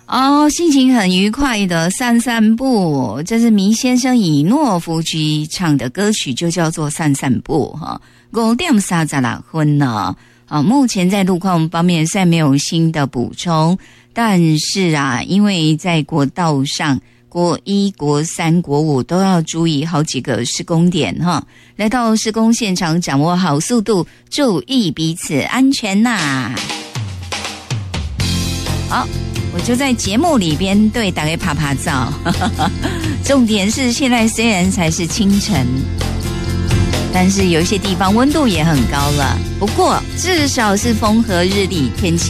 哦，心情很愉快的散散步，这是迷先生以诺夫居唱的歌曲，就叫做散散步哈。5点36分了。目前在路况方面虽然没有新的补充，但是啊，因为在国道上国1、国3、国5都要注意好几个施工点哈。来到施工现场，掌握好速度，注意彼此安全呐。好，我就在节目里边对大家拍拍照。重点是现在虽然才是清晨，但是有一些地方温度也很高了，不过至少是风和日丽，天气